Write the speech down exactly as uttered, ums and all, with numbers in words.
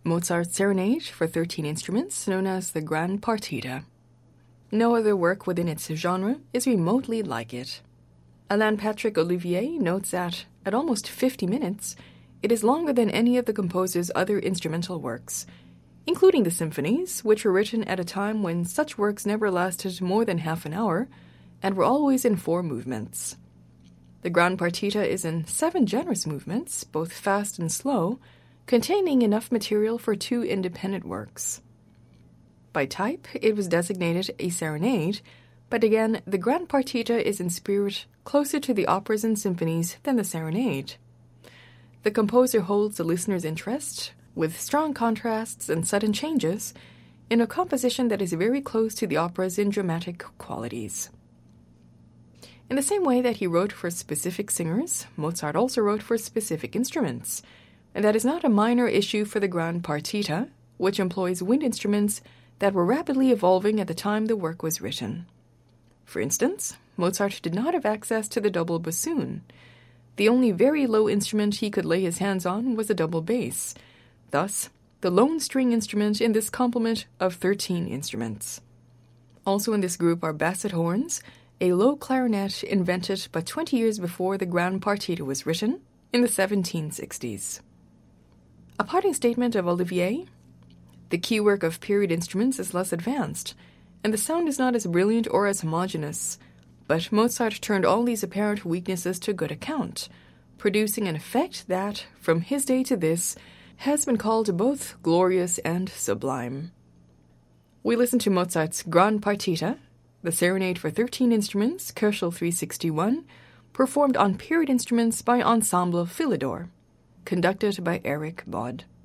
Mozart's Serenade for thirteen instruments, known as the Grand Partita. No other work within its genre is remotely like it. Alain Patrick Olivier notes that, at almost fifty minutes, it is longer than any of the composer's other instrumental works, including the symphonies, which were written at a time when such works never lasted more than half an hour and were always in four movements. The Grand Partita is in seven generous movements, both fast and slow, containing enough material for two independent works. By type, it was designated a serenade, but again, the Grand Partita is in spirit closer to the operas and symphonies than the serenade. The composer holds the listener's interest, with strong contrasts and sudden changes, in a composition that is very close to the opera's in dramatic qualities. In the same way that he wrote for specific singers, Mozart also wrote for specific instruments, and that is not a minor issue for the Grand Partita, which employs wind instruments that were rapidly evolving at the time the work was written. For instance, Mozart did not have access to the double bassoon. The only very low instrument he could lay his hands on was a double bass, thus the lone string instrument in this complement of thirteen instruments. Also in this group are basset horns, a low clarinet invented but twenty years before the Grand Partita was written, in the seventeen sixties. A parting statement of Olivier: the keywork of period instruments is less advanced, and the sound is not as brilliant or as homogeneous, but Mozart turned all these apparent weaknesses to good account, producing an effect that, from his day to this, has been called both glorious and sublime. We listen to Mozart's Grand Partita, the Serenade for thirteen instruments, Köchel three sixty-one, performed on period instruments by Ensemble Philidor, conducted by Eric Bod.